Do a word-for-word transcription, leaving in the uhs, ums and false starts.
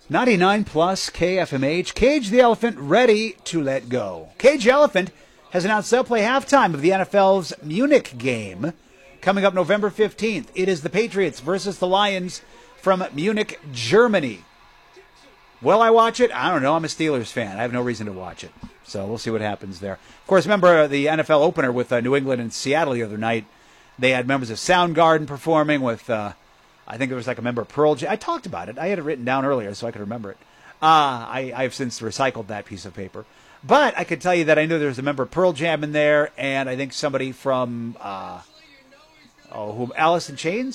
ninety-nine plus K F M H. Cage the Elephant ready to let go. Cage Elephant has announced they'll play halftime of the N F L's Munich game coming up November fifteenth. It is the Patriots versus the Lions from Munich, Germany. Will I watch it? I don't know. I'm a Steelers fan. I have no reason to watch it. So we'll see what happens there. Of course, remember the N F L opener with uh, New England and Seattle the other night. They had members of Soundgarden performing with, uh, I think there was like a member of Pearl Jam. I talked about it. I had it written down earlier so I could remember it. Uh, I, I have since recycled that piece of paper. But I could tell you that I knew there was a member of Pearl Jam in there, and I think somebody from, uh, oh, who, Alice in Chains?